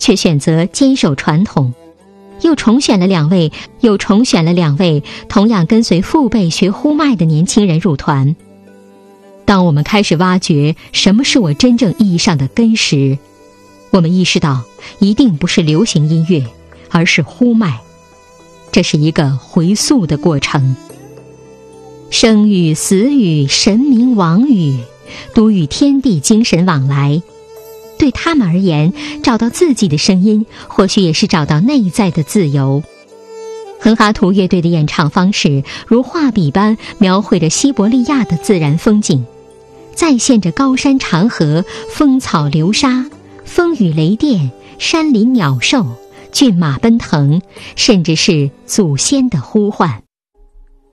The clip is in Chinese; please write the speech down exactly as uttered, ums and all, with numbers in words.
却选择坚守传统，又重选了两位又重选了两位同样跟随父辈学呼麦的年轻人入团。当我们开始挖掘什么是我真正意义上的根时，我们意识到一定不是流行音乐，而是呼麦。这是一个回溯的过程，生与死与神明王语，都与天地精神往来。对他们而言，找到自己的声音，或许也是找到内在的自由。恒哈图乐队的演唱方式如画笔般描绘着西伯利亚的自然风景，再现着高山长河、风草流沙、风雨雷电、山林鸟兽、骏马奔腾，甚至是祖先的呼唤。